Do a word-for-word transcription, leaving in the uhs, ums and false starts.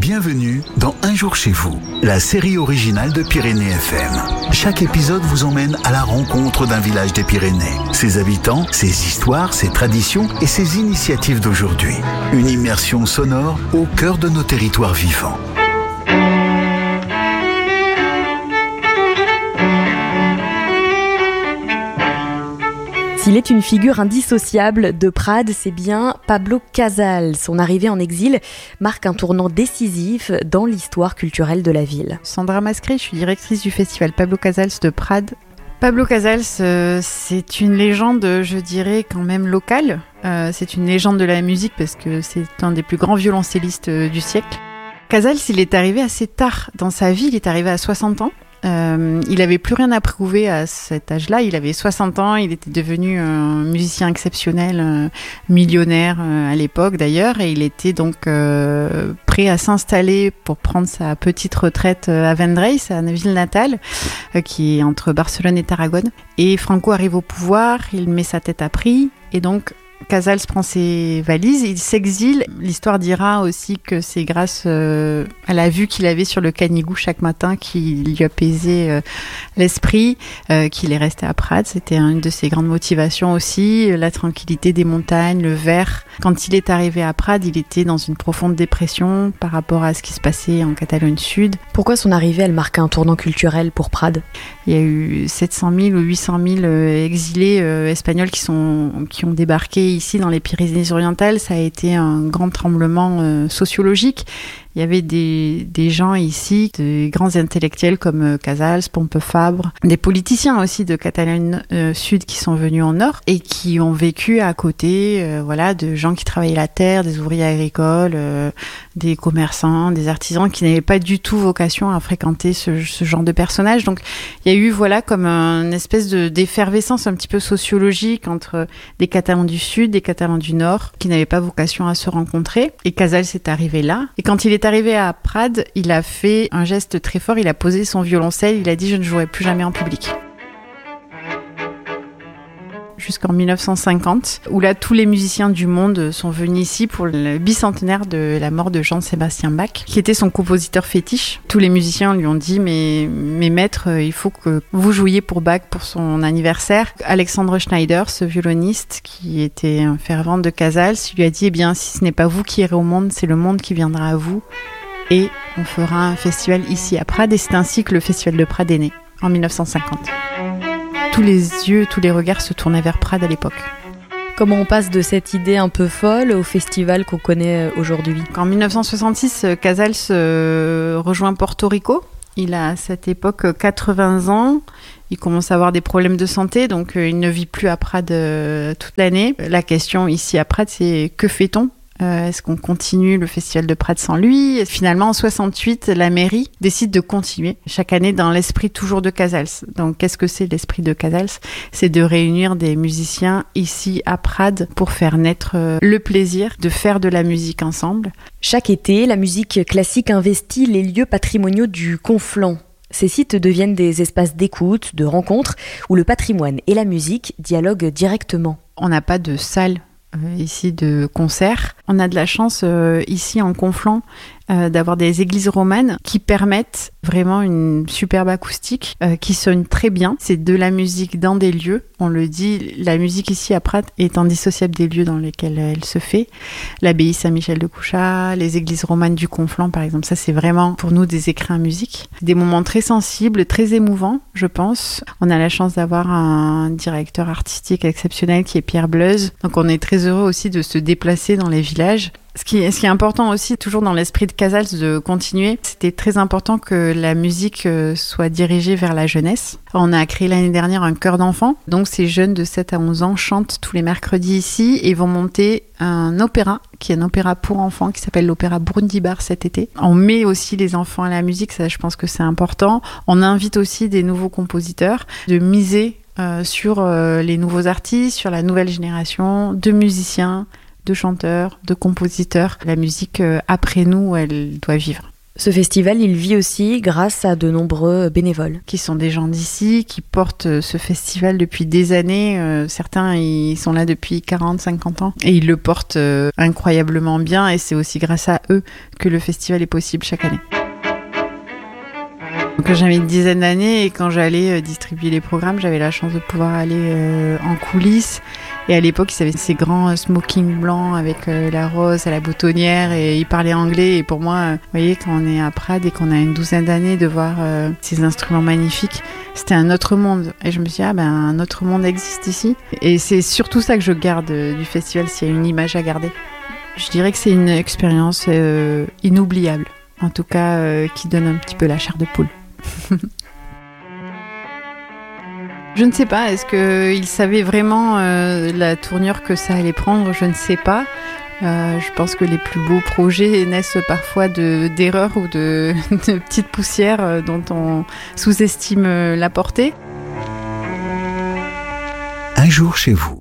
Bienvenue dans Un jour chez vous, la série originale de Pyrénées F M. Chaque épisode vous emmène à la rencontre d'un village des Pyrénées, ses habitants, ses histoires, ses traditions et ses initiatives d'aujourd'hui. Une immersion sonore au cœur de nos territoires vivants. S'il est une figure indissociable de Prades, c'est bien Pablo Casals. Son arrivée en exil marque un tournant décisif dans l'histoire culturelle de la ville. Sandra Mascret, je suis directrice du festival Pablo Casals de Prades. Pablo Casals, euh, c'est une légende, je dirais, quand même locale. Euh, c'est une légende de la musique parce que c'est un des plus grands violoncellistes euh, du siècle. Casals, il est arrivé assez tard dans sa vie, il est arrivé à soixante ans. Euh, il avait plus rien à prouver à cet âge-là. Il avait soixante ans, il était devenu un musicien exceptionnel, euh, millionnaire euh, à l'époque d'ailleurs, et il était donc euh, prêt à s'installer pour prendre sa petite retraite à Vendrell, sa ville natale, euh, qui est entre Barcelone et Tarragone. Et Franco arrive au pouvoir, il met sa tête à prix, et donc Casals prend ses valises, il s'exile. L'histoire dira aussi que c'est grâce euh, à la vue qu'il avait sur le Canigou chaque matin qui lui apaisait euh, l'esprit, euh, qu'il est resté à Prades. C'était une de ses grandes motivations aussi, la tranquillité des montagnes, le vert. Quand il est arrivé à Prades, il était dans une profonde dépression par rapport à ce qui se passait en Catalogne Sud. Pourquoi son arrivée, elle marque un tournant culturel pour Prades ? Il y a eu sept cent mille ou huit cent mille euh, exilés euh, espagnols qui, sont, qui ont débarqué ici dans les Pyrénées-Orientales. Ça a été un grand tremblement euh, sociologique. Il y avait des, des gens ici, des grands intellectuels comme euh, Casals, Pompeu Fabra, des politiciens aussi de Catalogne euh, Sud qui sont venus en Nord et qui ont vécu à côté euh, voilà, de gens qui travaillaient la terre, des ouvriers agricoles, euh, des commerçants, des artisans qui n'avaient pas du tout vocation à fréquenter ce, ce genre de personnages. Donc il y a eu voilà, comme une espèce de, d'effervescence un petit peu sociologique entre des Catalans du Sud, des Catalans du Nord qui n'avaient pas vocation à se rencontrer. Et Casals est arrivé là. Et quand il est arrivé à Prades, il a fait un geste très fort, il a posé son violoncelle, il a dit « je ne jouerai plus jamais en public ». Jusqu'en dix-neuf cent cinquante, où là, tous les musiciens du monde sont venus ici pour le bicentenaire de la mort de Jean-Sébastien Bach, qui était son compositeur fétiche. Tous les musiciens lui ont dit « mais mes maîtres, il faut que vous jouiez pour Bach pour son anniversaire ». Alexandre Schneider, ce violoniste qui était un fervent de Casals, lui a dit « eh bien, si ce n'est pas vous qui irez au monde, c'est le monde qui viendra à vous ». Et on fera un festival ici à Prades, et c'est ainsi que le festival de Prades est né, en dix-neuf cent cinquante. Tous les yeux, tous les regards se tournaient vers Prades à l'époque. Comment on passe de cette idée un peu folle au festival qu'on connaît aujourd'hui ? En dix-neuf cent soixante-six, Casals euh, rejoint Porto Rico. Il a à cette époque quatre-vingts ans. Il commence à avoir des problèmes de santé, donc euh, il ne vit plus à Prades euh, toute l'année. La question ici à Prades, c'est que fait-on ? Euh, est-ce qu'on continue le festival de Prades sans lui ? Et finalement, en soixante-huit, la mairie décide de continuer chaque année dans l'esprit toujours de Casals. Donc, qu'est-ce que c'est l'esprit de Casals ? C'est de réunir des musiciens ici à Prades pour faire naître euh, le plaisir de faire de la musique ensemble. Chaque été, la musique classique investit les lieux patrimoniaux du Conflent. Ces sites deviennent des espaces d'écoute, de rencontres, où le patrimoine et la musique dialoguent directement. On n'a pas de salle Euh, ici de concert. On a de la chance euh, ici en Conflent euh, d'avoir des églises romanes qui permettent vraiment une superbe acoustique euh, qui sonne très bien. C'est de la musique dans des lieux. On le dit, la musique ici à Prades est indissociable des lieux dans lesquels elle se fait. L'abbaye Saint-Michel de Couchas, les églises romanes du Conflent par exemple, ça c'est vraiment pour nous des écrits en musique. Des moments très sensibles, très émouvants je pense. On a la chance d'avoir un directeur artistique exceptionnel qui est Pierre Bleuze. Donc on est très heureux aussi de se déplacer dans les villages. Ce qui, est, ce qui est important aussi, toujours dans l'esprit de Casals, de continuer, c'était très important que la musique soit dirigée vers la jeunesse. On a créé l'année dernière un chœur d'enfants. Donc ces jeunes de sept à onze ans chantent tous les mercredis ici et vont monter un opéra, qui est un opéra pour enfants, qui s'appelle l'opéra Brundibar cet été. On met aussi les enfants à la musique, ça je pense que c'est important. On invite aussi des nouveaux compositeurs, de miser euh, sur euh, les nouveaux artistes, sur la nouvelle génération de musiciens, de chanteurs, de compositeurs. La musique, euh, après nous, elle doit vivre. Ce festival, il vit aussi grâce à de nombreux bénévoles. Qui sont des gens d'ici, qui portent ce festival depuis des années. Euh, certains, ils sont là depuis quarante, cinquante ans. Et ils le portent euh, incroyablement bien. Et c'est aussi grâce à eux que le festival est possible chaque année. Quand j'avais une dizaine d'années et quand j'allais distribuer les programmes, j'avais la chance de pouvoir aller euh, en coulisses. Et à l'époque, ils avaient ces grands smoking blancs avec euh, la rose à la boutonnière et ils parlaient anglais. Et pour moi, euh, vous voyez, quand on est à Prades et qu'on a une douzaine d'années, de voir euh, ces instruments magnifiques, c'était un autre monde. Et je me suis dit, ah ben, un autre monde existe ici. Et c'est surtout ça que je garde euh, du festival, s'il y a une image à garder. Je dirais que c'est une expérience euh, inoubliable. En tout cas, euh, qui donne un petit peu la chair de poule. Je ne sais pas, est-ce qu'il savait vraiment euh, la tournure que ça allait prendre? Je ne sais pas. Euh, je pense que les plus beaux projets naissent parfois de, d'erreurs ou de, de petites poussières euh, dont on sous-estime la portée. Un jour chez vous.